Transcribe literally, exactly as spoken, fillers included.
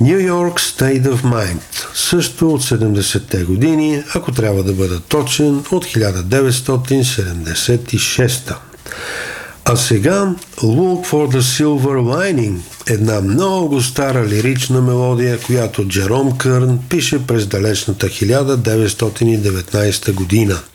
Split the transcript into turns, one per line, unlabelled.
New York State of Mind, също от седемдесетте години, ако трябва да бъда точен, от хиляда деветстотин седемдесет и шеста. А сега Look for the Silver Lining, една много стара лирична мелодия, която Джером Кърн пише през далечната хиляда деветстотин и деветнадесета година.